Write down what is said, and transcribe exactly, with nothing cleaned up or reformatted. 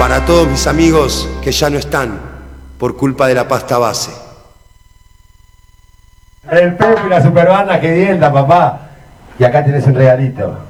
Para todos mis amigos que ya no están por culpa de la pasta base. El Pepe y la superbanda que dienta, papá. Y acá tenés un regalito.